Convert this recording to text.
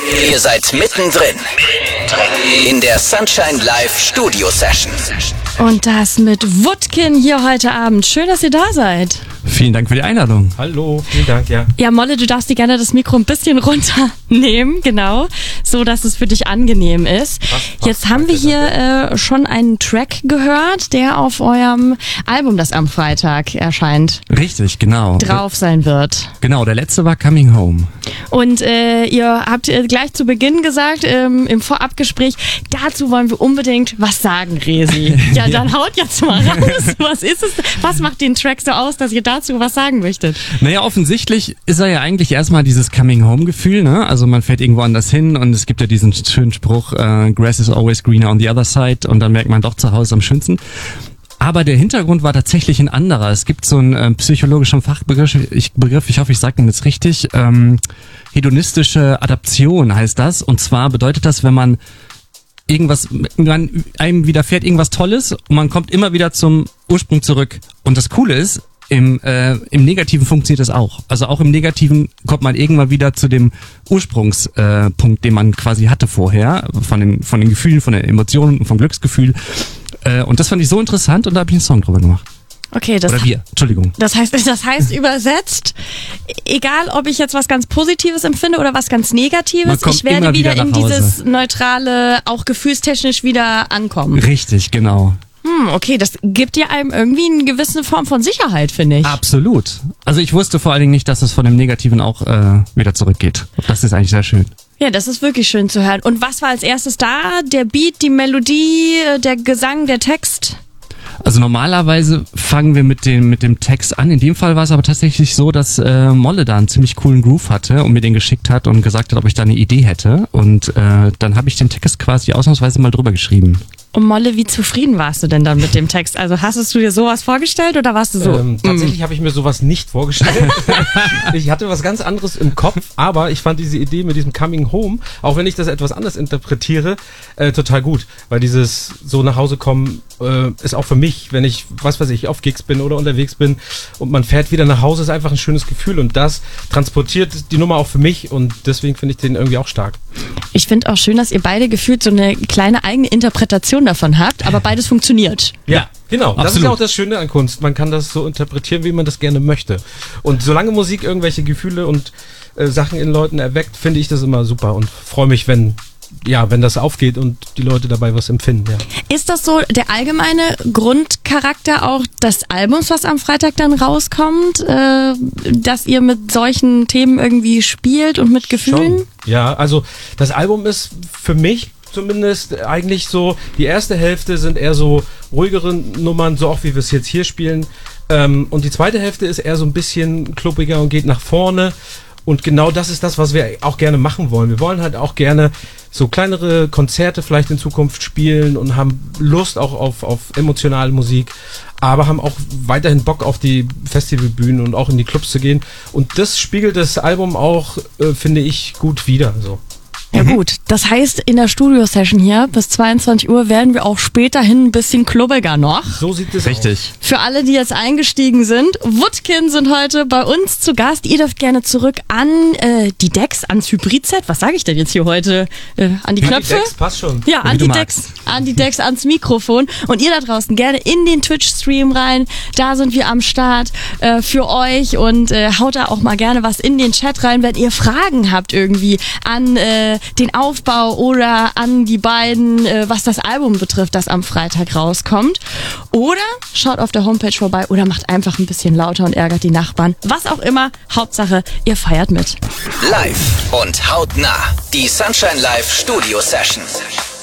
Ihr seid mittendrin in der Sunshine Live Studio Session. Und das mit Wutkin hier heute Abend. Schön, dass ihr da seid. Vielen Dank für die Einladung. Hallo, vielen Dank, ja. Ja, Molle, du darfst dir gerne das Mikro ein bisschen runternehmen, genau, so dass es für dich angenehm ist. Jetzt haben wir hier schon einen Track gehört, der auf eurem Album, das am Freitag erscheint, Richtig, genau. drauf sein wird. Genau, der letzte war Coming Home. Und ihr habt gleich zu Beginn gesagt, im Vorabgespräch, dazu wollen wir unbedingt was sagen, Resi. Ja, dann haut jetzt mal raus. Was ist es? Was macht den Track so aus, dass ihr dazu was sagen möchtet? Naja, offensichtlich ist er ja eigentlich erstmal dieses Coming-Home-Gefühl, ne? Also man fährt irgendwo anders hin und es gibt ja diesen schönen Spruch, Grass is always greener on the other side, und dann merkt man doch zu Hause am schönsten. Aber der Hintergrund war tatsächlich ein anderer. Es gibt so einen psychologischen Fachbegriff, ich hoffe, ich sage den jetzt richtig, hedonistische Adaption heißt das. Und zwar bedeutet das, wenn man einem widerfährt irgendwas Tolles und man kommt immer wieder zum Ursprung zurück. Und das Coole ist, im Negativen funktioniert das auch. Also auch im Negativen kommt man irgendwann wieder zu dem Ursprungspunkt, den man quasi hatte vorher, von den Gefühlen, von den Emotionen und vom Glücksgefühl. Und das fand ich so interessant und da habe ich einen Song drüber gemacht. Okay, Entschuldigung. Das heißt übersetzt, egal ob ich jetzt was ganz Positives empfinde oder was ganz Negatives, ich werde wieder in dieses Neutrale, auch gefühlstechnisch wieder ankommen. Richtig, genau. Okay, das gibt dir einem irgendwie eine gewisse Form von Sicherheit, finde ich. Absolut. Also ich wusste vor allen Dingen nicht, dass es von dem Negativen auch wieder zurückgeht. Das ist eigentlich sehr schön. Ja, das ist wirklich schön zu hören. Und was war als erstes da? Der Beat, die Melodie, der Gesang, der Text? Also normalerweise fangen wir mit dem Text an. In dem Fall war es aber tatsächlich so, dass Molle da einen ziemlich coolen Groove hatte und mir den geschickt hat und gesagt hat, ob ich da eine Idee hätte. Und dann habe ich den Text quasi ausnahmsweise mal drüber geschrieben. Und Molle, wie zufrieden warst du denn dann mit dem Text? Also hast du dir sowas vorgestellt oder warst du so? Tatsächlich habe ich mir sowas nicht vorgestellt. Ich hatte was ganz anderes im Kopf, aber ich fand diese Idee mit diesem Coming Home, auch wenn ich das etwas anders interpretiere, total gut. Weil dieses so nach Hause kommen ist auch für mich, wenn ich, auf Gigs bin oder unterwegs bin und man fährt wieder nach Hause, ist einfach ein schönes Gefühl und das transportiert die Nummer auch für mich und deswegen finde ich den irgendwie auch stark. Ich finde auch schön, dass ihr beide gefühlt so eine kleine eigene Interpretation davon habt, aber beides funktioniert. Ja, genau. Das absolut. ist ja auch das Schöne an Kunst. Man kann das so interpretieren, wie man das gerne möchte. Und solange Musik irgendwelche Gefühle und Sachen in Leuten erweckt, finde ich das immer super und freue mich, wenn das aufgeht und die Leute dabei was empfinden. Ja. Ist das so der allgemeine Grundcharakter auch des Albums, was am Freitag dann rauskommt, dass ihr mit solchen Themen irgendwie spielt und mit Gefühlen? Schon. Ja, also das Album ist für mich zumindest eigentlich so, die erste Hälfte sind eher so ruhigere Nummern, so auch wie wir es jetzt hier spielen. Und die zweite Hälfte ist eher so ein bisschen kluppiger und geht nach vorne. Und genau das ist das, was wir auch gerne machen wollen. Wir wollen halt auch gerne so kleinere Konzerte vielleicht in Zukunft spielen und haben Lust auch auf emotionale Musik, aber haben auch weiterhin Bock auf die Festivalbühnen und auch in die Clubs zu gehen. Und das spiegelt das Album auch, finde ich, gut wider. So. Ja gut, das heißt, in der Studio-Session hier bis 22 Uhr werden wir auch späterhin ein bisschen klubbiger noch. So sieht es aus. Richtig. Für alle, die jetzt eingestiegen sind, Wutkin sind heute bei uns zu Gast. Ihr dürft gerne zurück an die Decks, ans Hybrid-Set. Was sage ich denn jetzt hier heute? An die Knöpfe? Die Decks, passt schon. Ja, an die Decks, ans Mikrofon. Und ihr da draußen gerne in den Twitch-Stream rein. Da sind wir am Start für euch und haut da auch mal gerne was in den Chat rein, wenn ihr Fragen habt irgendwie an den Aufbau oder an die beiden, was das Album betrifft, das am Freitag rauskommt. Oder schaut auf der Homepage vorbei oder macht einfach ein bisschen lauter und ärgert die Nachbarn. Was auch immer, Hauptsache, ihr feiert mit. Live und hautnah. Die Sunshine Live Studio Session.